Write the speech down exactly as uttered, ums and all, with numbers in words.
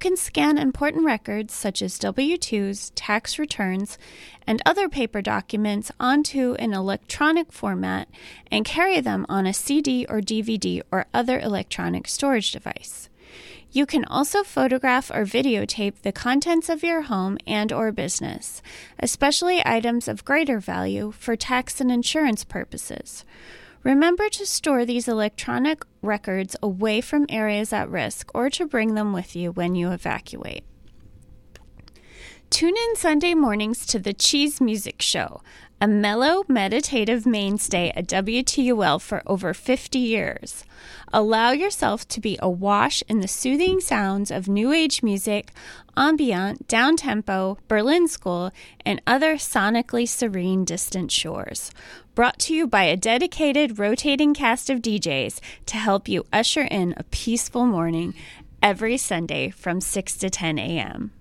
can scan important records such as W two's, tax returns, and other paper documents onto an electronic format and carry them on a C D or D V D or other electronic storage device. You can also photograph or videotape the contents of your home and or business, especially items of greater value for tax and insurance purposes. Remember to store these electronic records away from areas at risk or to bring them with you when you evacuate. Tune in Sunday mornings to the Cheese Music Show, a mellow, meditative mainstay at W T U L for over fifty years. Allow yourself to be awash in the soothing sounds of new age music, ambient, down-tempo, Berlin School, and other sonically serene distant shores. Brought to you by a dedicated rotating cast of D Js to help you usher in a peaceful morning every Sunday from six to ten a.m.